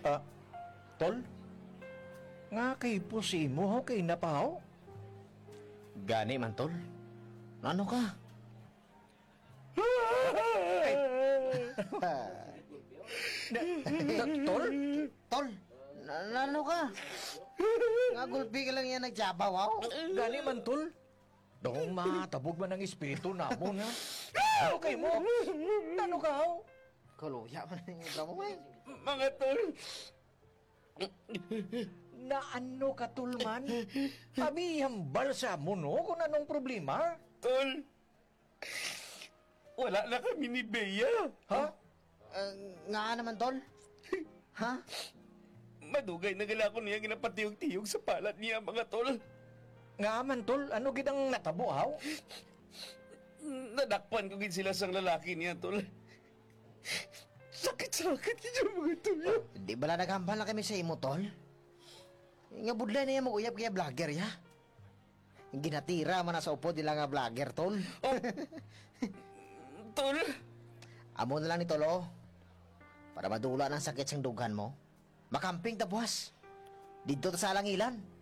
Ah, tol? Nga kay pusi mo ho kay napahaw? Gani man, tol. Ano ka? Tol? Tol, ano ka? Nagulpi ka lang yan nagjabaw, wow. Gani man, tol? Dong matabog man ang espiritu namon, ha? Ano kay mo? Ano ka, ho? Kaluya man yung bravo, eh. Mga tol, Na ano ka, tol, man? Pabihambal sa mo, no? Kung anong problema? tol. Wala na kami ni Bea. Ha? Nga naman, tol. Ha? Madugay na gala ko niya ginapatiyog-tiyog sa palat niya, mga tol. Nga man, tol, ano gidang natabo, haw? Nadakpan ko gid sila sang lalaki niya, tol. Sakit-sakit yun, mga tol. Di bala naghambal na kami sa imo, tol? Nga budlay na yan mag-uyap kaya vlogger, ya? Ginatira man na sa upo nila nga vlogger, tol. Oh. Tol, Amo na lang ni Tolo. Para madula ng sakit sang dughan mo. Makamping tabuas. Dito ta sa langilan.